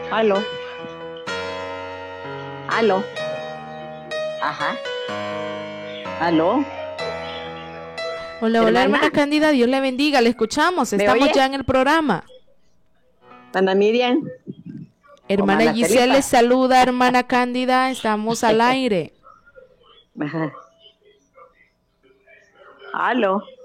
Aló, aló, ajá, aló, Hola, hola, hermana hermana, Cándida, Dios le bendiga, le escuchamos, ¿me estamos oye? ya en el programa. Ana Miriam o Hermana Mana Giselle les Felipa, saluda, hermana Cándida, estamos al aire. ajá, aló,